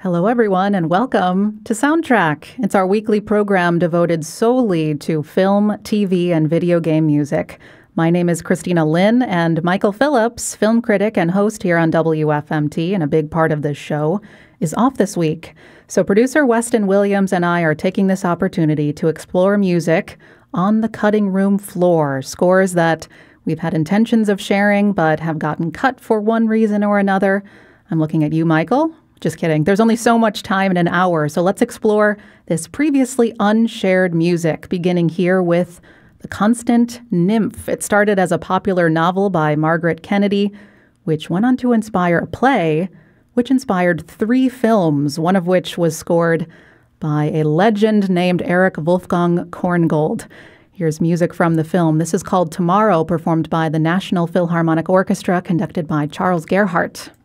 Hello, everyone, and welcome to Soundtrack. It's our weekly program devoted solely to film, TV, and video game music. My name is Christina Lynn, and Michael Phillips, film critic and host here on WFMT, and a big part of this show, is off this week. So producer Weston Williams and I are taking this opportunity to explore music on the cutting room floor, scores that we've had intentions of sharing but have gotten cut for one reason or another. I'm looking at you, Michael. Just kidding. There's only so much time in an hour, so let's explore this previously unshared music, beginning here with The Constant Nymph. It started as a popular novel by Margaret Kennedy, which went on to inspire a play, which inspired 3 films, one of which was scored by a legend named Erich Wolfgang Korngold. Here's music from the film. This is called Tomorrow, performed by the National Philharmonic Orchestra, conducted by Charles Gerhardt.